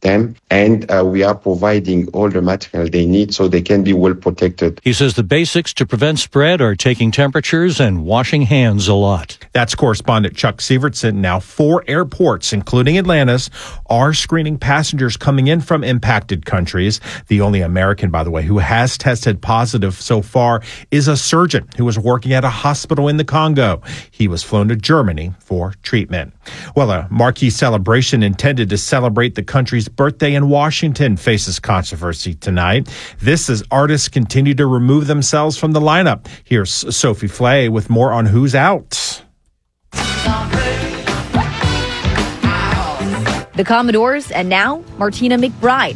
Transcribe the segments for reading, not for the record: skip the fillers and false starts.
them, and we are providing all the material they need so they can be well protected. He says the basics to prevent spread are taking temperatures and washing hands a lot. That's correspondent Chuck Sievertson. Now, 4 airports, including Atlanta's, are screening passengers coming in from impacted countries. The only American, by the way, who has tested positive so far is a surgeon who was working at a hospital in the Congo. He was flown to Germany for treatment. Well, a marquee celebration intended to celebrate the country's birthday in Washington faces controversy tonight. This as artists continue to remove themselves from the lineup. Here's Sophie Flay with more on who's out. The Commodores, and now Martina McBride,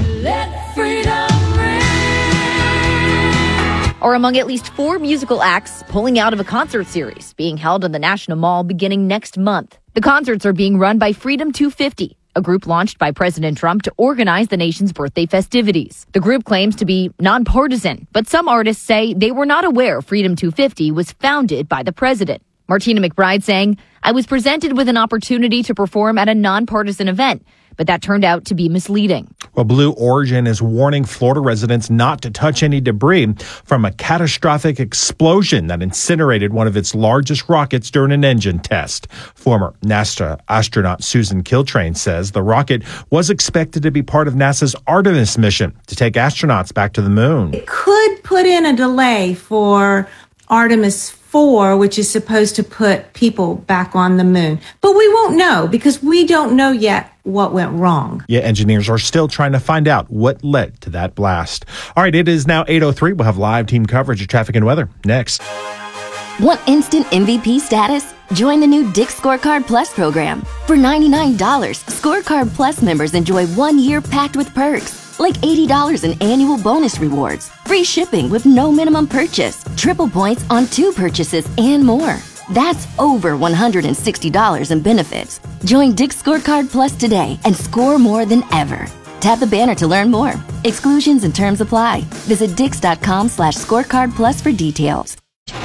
are among at least 4 musical acts pulling out of a concert series being held in the National Mall beginning next month. The concerts are being run by Freedom 250, a group launched by President Trump to organize the nation's birthday festivities. The group claims to be nonpartisan, but some artists say they were not aware Freedom 250 was founded by the president. Martina McBride saying, "I was presented with an opportunity to perform at a nonpartisan event, but that turned out to be misleading." Well, Blue Origin is warning Florida residents not to touch any debris from a catastrophic explosion that incinerated one of its largest rockets during an engine test. Former NASA astronaut Susan Kiltrain says the rocket was expected to be part of NASA's Artemis mission to take astronauts back to the moon. It could put in a delay for Artemis 4, which is supposed to put people back on the moon. But we won't know because we don't know yet what went wrong. Yeah, engineers are still trying to find out what led to that blast. All right, it is now 8:03. We'll have live team coverage of traffic and weather next. Want instant MVP status? Join the new Dick's Scorecard Plus program. For $99, Scorecard Plus members enjoy 1 year packed with perks, like $80 in annual bonus rewards, free shipping with no minimum purchase, triple points on 2 purchases, and more. That's over $160 in benefits. Join Dick's Scorecard Plus today and score more than ever. Tap the banner to learn more. Exclusions and terms apply. Visit dix.com/scorecard plus for details.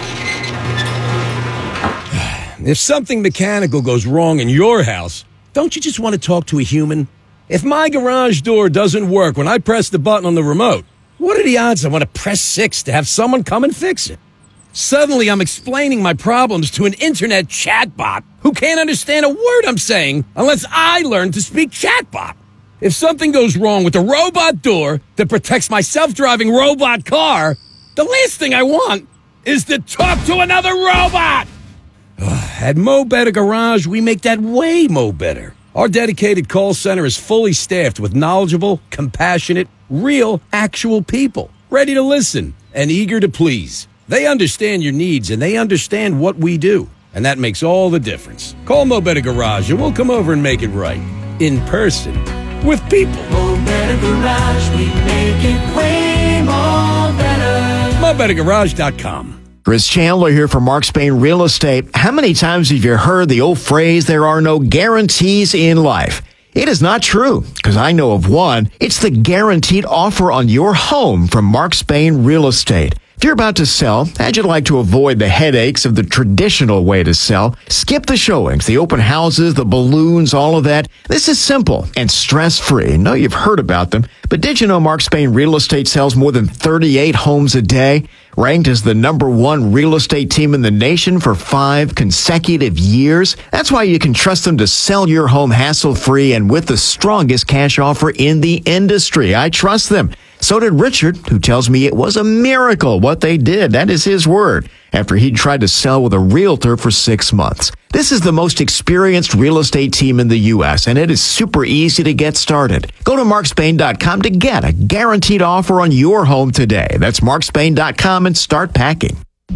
If something mechanical goes wrong in your house, don't you just want to talk to a human? If my garage door doesn't work when I press the button on the remote, what are the odds I want to press 6 to have someone come and fix it? Suddenly, I'm explaining my problems to an internet chatbot who can't understand a word I'm saying unless I learn to speak chatbot. If something goes wrong with the robot door that protects my self-driving robot car, the last thing I want is to talk to another robot. At Mo Better Garage, we make that way mo better. Our dedicated call center is fully staffed with knowledgeable, compassionate, real, actual people, ready to listen and eager to please. They understand your needs and they understand what we do, and that makes all the difference. Call Mo Better Garage and we'll come over and make it right. In person. With people. Mo Better Garage, we make it way more better. MoBetterGarage.com. Chris Chandler here for Mark Spain Real Estate. How many times have you heard the old phrase, there are no guarantees in life? It is not true, because I know of one. It's the guaranteed offer on your home from Mark Spain Real Estate. If you're about to sell, how'd you like to avoid the headaches of the traditional way to sell? Skip the showings, the open houses, the balloons, all of that. This is simple and stress-free. I know you've heard about them, but did you know Mark Spain Real Estate sells more than 38 homes a day? Ranked as the #1 real estate team in the nation for 5 consecutive years. That's why you can trust them to sell your home hassle-free and with the strongest cash offer in the industry. I trust them. So did Richard, who tells me it was a miracle what they did. That is his word. After he tried to sell with a realtor for 6 months. This is the most experienced real estate team in the U.S., and it is super easy to get started. Go to markspain.com to get a guaranteed offer on your home today. That's markspain.com and start packing.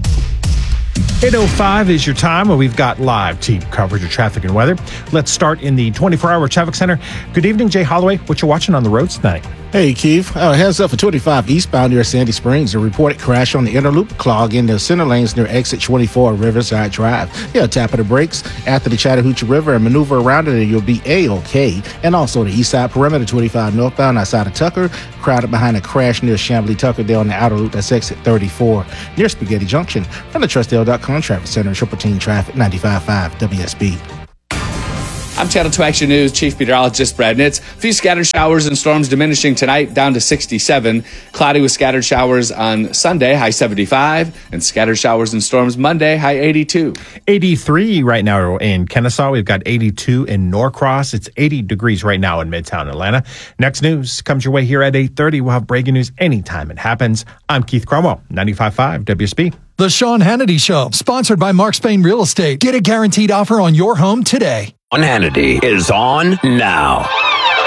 8:05 is your time when we've got live team coverage of traffic and weather. Let's start in the 24-hour traffic center. Good evening, Jay Holloway. What you watching on the roads tonight? Hey, Keith. Heads up for 25 eastbound near Sandy Springs. A reported crash on the inner loop, clog in the center lanes near exit 24 Riverside Drive. Yeah, tap of the brakes after the Chattahoochee River and maneuver around it and you'll be A-OK. And also the east side perimeter 25 northbound outside of Tucker, crowded behind a crash near Chamblee Tucker there on the outer loop. That's exit 34 near Spaghetti Junction. From the Trustdale.com traffic center, triple team traffic 95.5 WSB. I'm Channel 2 Action News Chief Meteorologist Brad Nitz. A few scattered showers and storms diminishing tonight down to 67. Cloudy with scattered showers on Sunday, high 75. And scattered showers and storms Monday, high 82. 83 right now in Kennesaw. We've got 82 in Norcross. It's 80 degrees right now in Midtown Atlanta. Next news comes your way here at 8:30. We'll have breaking news anytime it happens. I'm Keith Cromwell, 95.5 WSB. The Sean Hannity Show, sponsored by Mark Spain Real Estate. Get a guaranteed offer on your home today. Sean Hannity is on now.